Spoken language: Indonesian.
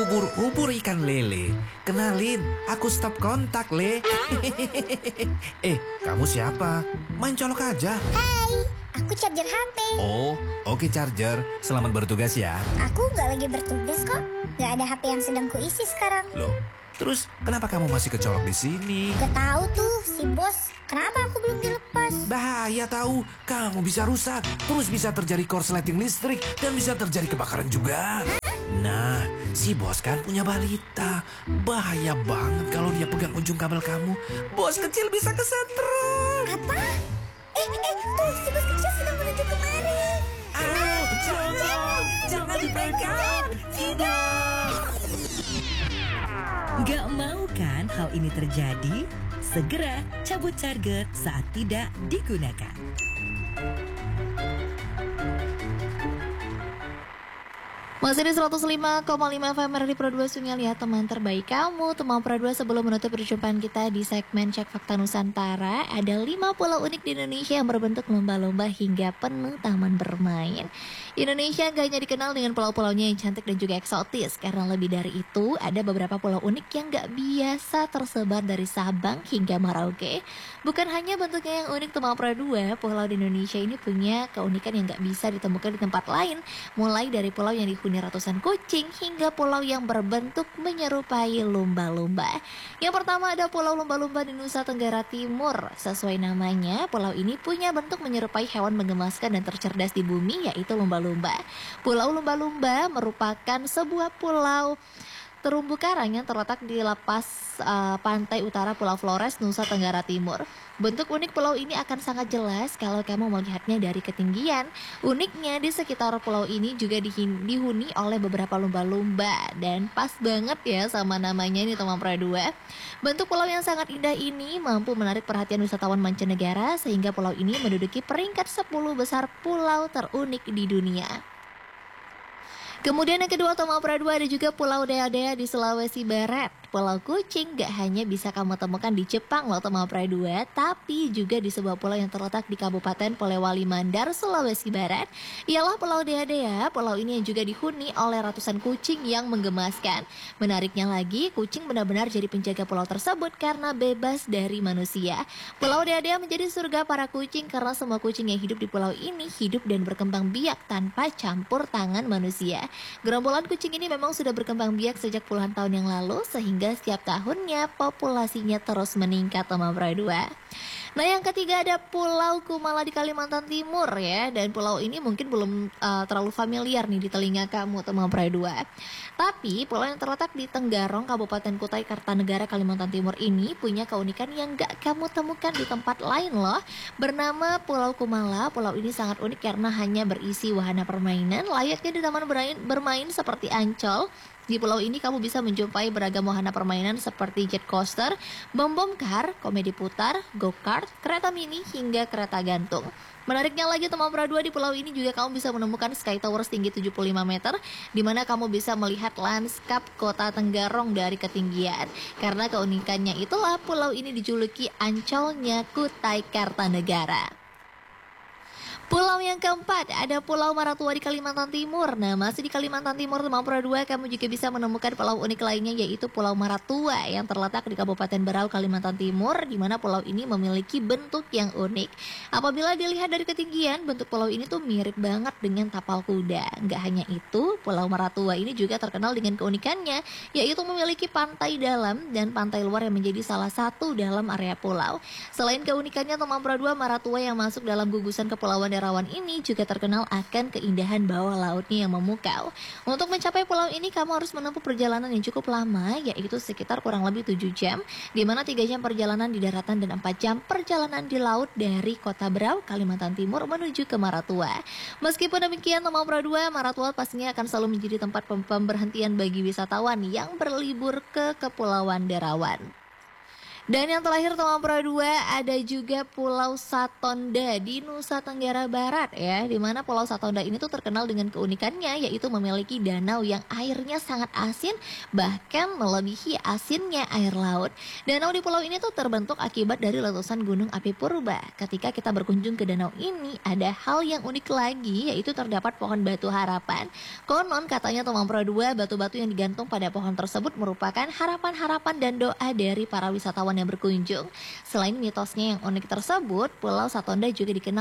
Ubur-ubur ikan lele. Kenalin, aku stop kontak, Le. Kamu siapa? Main colok aja. Hai, aku charger HP. Oh, oke charger. Selamat bertugas ya. Aku nggak lagi bertugas kok. Nggak ada HP yang sedang kuisi sekarang. Loh, terus kenapa kamu masih kecolok di sini? Gak tahu tuh si bos. Kenapa aku belum dilepas? Bahaya tahu, kamu bisa rusak. Terus bisa terjadi korsleting listrik dan bisa terjadi kebakaran juga. Nah, si bos kan punya balita. Bahaya banget kalau dia pegang ujung kabel kamu. Bos kecil bisa kesetrum. Apa? Tuh si bos kecil sedang menuju kemari. Jangan dipegang. Tidak. Gak mau kan hal ini terjadi? Segera cabut charger saat tidak digunakan. Masih di 105,5 FM di Pro 2 Sungai, lihat teman terbaik kamu. Teman Pro 2, sebelum menutup perjumpaan kita di segmen Cek Fakta Nusantara, ada 5 pulau unik di Indonesia yang berbentuk lumba-lumba hingga penuh taman bermain. Indonesia gak hanya dikenal dengan pulau-pulaunya yang cantik dan juga eksotis, karena lebih dari itu ada beberapa pulau unik yang gak biasa tersebar dari Sabang hingga Merauke. Bukan hanya bentuknya yang unik, teman Pro 2, pulau di Indonesia ini punya keunikan yang gak bisa ditemukan di tempat lain. Mulai dari pulau yang dihuni ratusan kucing hingga pulau yang berbentuk menyerupai lumba-lumba. Yang pertama ada Pulau Lumba-Lumba di Nusa Tenggara Timur. Sesuai namanya, pulau ini punya bentuk menyerupai hewan menggemaskan dan tercerdas di bumi, yaitu lumba-lumba. Pulau Lumba-Lumba merupakan sebuah pulau terumbu karang yang terletak di lepas pantai utara Pulau Flores, Nusa Tenggara Timur. Bentuk unik pulau ini akan sangat jelas kalau kamu melihatnya dari ketinggian. Uniknya di sekitar pulau ini juga dihuni oleh beberapa lumba-lumba, dan pas banget ya sama namanya ini teman Pro 2. Bentuk pulau yang sangat indah ini mampu menarik perhatian wisatawan mancanegara sehingga pulau ini menduduki peringkat 10 besar pulau terunik di dunia. Kemudian yang kedua, Toma Pradua, ada juga Pulau Dea-Dea di Sulawesi Barat. Pulau Kucing gak hanya bisa kamu temukan di Jepang loh Toma Pradua, tapi juga di sebuah pulau yang terletak di Kabupaten Polewali Mandar, Sulawesi Barat. Ialah Pulau Dea-Dea. Pulau ini yang juga dihuni oleh ratusan kucing yang menggemaskan. Menariknya lagi, kucing benar-benar jadi penjaga pulau tersebut karena bebas dari manusia. Pulau Dea-Dea menjadi surga para kucing karena semua kucing yang hidup di pulau ini hidup dan berkembang biak tanpa campur tangan manusia. Gerombolan kucing ini memang sudah berkembang biak sejak puluhan tahun yang lalu, sehingga setiap tahunnya populasinya terus meningkat teman Pro 2. Nah yang ketiga ada Pulau Kumala di Kalimantan Timur ya. Dan pulau ini mungkin belum terlalu familiar nih di telinga kamu teman Pro 2. Tapi pulau yang terletak di Tenggarong, Kabupaten Kutai Kartanegara, Kalimantan Timur ini punya keunikan yang gak kamu temukan di tempat lain loh. Bernama Pulau Kumala. Pulau ini sangat unik karena hanya berisi wahana permainan layaknya di taman bermain seperti Ancol. Di pulau ini kamu bisa menjumpai beragam wahana permainan seperti jet coaster, bom-bom car, komedi putar, go-kart, kereta mini, hingga kereta gantung. Menariknya lagi teman Pro 2, di pulau ini juga kamu bisa menemukan Sky Tower setinggi 75 meter, di mana kamu bisa melihat lanskap kota Tenggarong dari ketinggian. Karena keunikannya itulah pulau ini dijuluki Ancolnya Kutai Kartanegara. Pulau yang keempat ada Pulau Maratua di Kalimantan Timur. Nah masih di Kalimantan Timur teman Pro 2, kamu juga bisa menemukan pulau unik lainnya, yaitu Pulau Maratua yang terletak di Kabupaten Berau, Kalimantan Timur, di mana pulau ini memiliki bentuk yang unik. Apabila dilihat dari ketinggian, bentuk pulau ini tuh mirip banget dengan tapal kuda. Nggak hanya itu, Pulau Maratua ini juga terkenal dengan keunikannya, yaitu memiliki pantai dalam dan pantai luar yang menjadi salah satu dalam area pulau. Selain keunikannya teman Pro 2, Maratua yang masuk dalam gugusan kepulauan Derawan ini juga terkenal akan keindahan bawah lautnya yang memukau. Untuk mencapai pulau ini kamu harus menempuh perjalanan yang cukup lama, yaitu sekitar kurang lebih 7 jam, di mana 3 jam perjalanan di daratan dan 4 jam perjalanan di laut dari Kota Berau, Kalimantan Timur menuju ke Maratua. Meskipun demikian teman Pro 2, Maratua pastinya akan selalu menjadi tempat pemberhentian bagi wisatawan yang berlibur ke Kepulauan Derawan. Dan yang terakhir Tomang Pro 2 ada juga Pulau Satonda di Nusa Tenggara Barat ya, di mana Pulau Satonda ini tuh terkenal dengan keunikannya yaitu memiliki danau yang airnya sangat asin bahkan melebihi asinnya air laut. Danau di pulau ini tuh terbentuk akibat dari letusan gunung api purba. Ketika kita berkunjung ke danau ini ada hal yang unik lagi yaitu terdapat pohon batu harapan. Konon katanya Tomang Pro 2 batu-batu yang digantung pada pohon tersebut merupakan harapan-harapan dan doa dari para wisatawan yang berkunjung. Selain mitosnya yang unik tersebut, Pulau Satonda juga dikenal